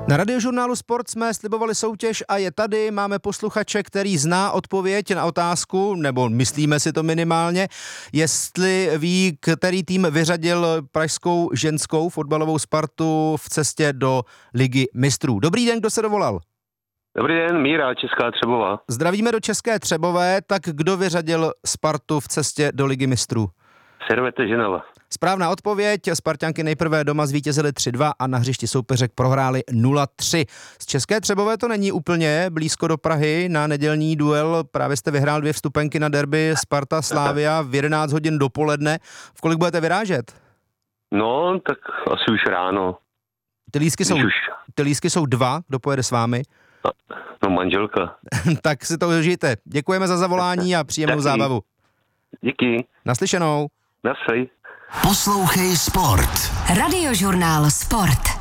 Na Radiožurnálu Sport jsme slibovali soutěž a je tady. Máme posluchače, který zná odpověď na otázku, nebo myslíme si to minimálně, jestli ví, který tým vyřadil pražskou ženskou fotbalovou Spartu v cestě do Ligy mistrů. Dobrý den, kdo se dovolal? Dobrý den, Míra, Česká Třebová. Zdravíme do České Třebové, tak kdo vyřadil Spartu v cestě do Ligy mistrů? Servette Ženova. Správná odpověď. Sparťanky nejprve doma zvítězily 3-2 a na hřišti soupeřek prohráli 0-3. Z České Třebové to není úplně blízko do Prahy. Na nedělní duel právě jste vyhrál 2 vstupenky na derby Sparta Slavia v 11 hodin dopoledne. V kolik budete vyrážet? No, tak asi už ráno. Ty lístky jsou 2, kdo pojede s vámi? No, manželka. Tak si to užijte. Děkujeme za zavolání a příjemnou zábavu. Díky. Naslyšenou. Nasej. Poslouchej Sport. Radiožurnál Sport.